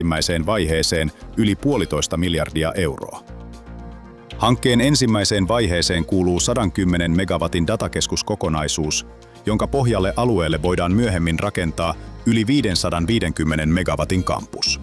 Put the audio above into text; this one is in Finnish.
ensimmäiseen vaiheeseen yli 1,5 miljardia euroa. Hankkeen ensimmäiseen vaiheeseen kuuluu 110 megawatin datakeskuskokonaisuus, jonka pohjalle alueelle voidaan myöhemmin rakentaa yli 550 megawatin kampus.